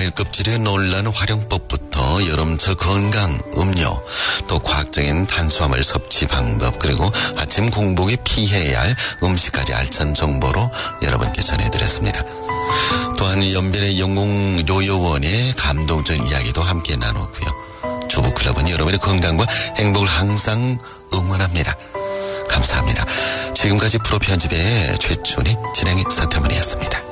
과일 껍질의 논란 활용법부터 여름철 건강 음료, 또 과학적인 탄수화물 섭취 방법, 그리고 아침 공복에 피해야 할 음식까지 알찬 정보로 여러분께 전해드렸습니다. 또한 연변의 영공요요원의 감동적 이야기도 함께 나눴고요. 주부클럽은 여러분의 건강과 행복을 항상 응원합니다. 감사합니다. 지금까지 프로 편집의 최춘희 진행의 서태문이었습니다.